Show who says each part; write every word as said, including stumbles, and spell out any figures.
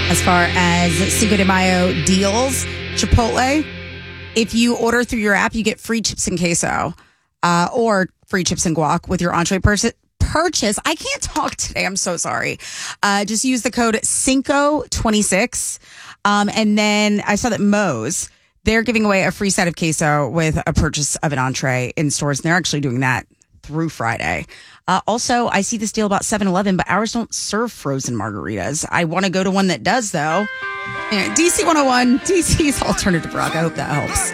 Speaker 1: as far as Cinco de Mayo deals, Chipotle, if you order through your app, you get free chips and queso uh, or free chips and guac with your entree purchase. Purchase. I can't talk today. I'm so sorry. Uh, just use the code Cinco twenty-six. Um, and then I saw that Moe's, they're giving away a free side of queso with a purchase of an entree in stores. And they're actually doing that through Friday. Uh, also, I see this deal about seven eleven, but ours don't serve frozen margaritas. I want to go to one that does, though. Yeah, D C one oh one, D C's Alternative Rock. I hope that helps.